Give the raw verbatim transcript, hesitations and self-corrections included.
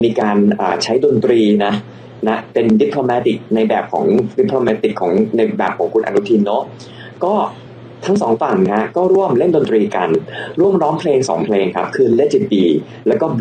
มีการใช้ดนตรีนะนะเป็นดิปโลมาติกในแบบของดิปโลมาติกของในแบบของคุณอนุทินเนาะก็ทั้งสองฝั่งนะก็ร่วมเล่นดนตรีกันร่วมร้องเพลงสองเพลงครับคือ Let It Be แล้วก็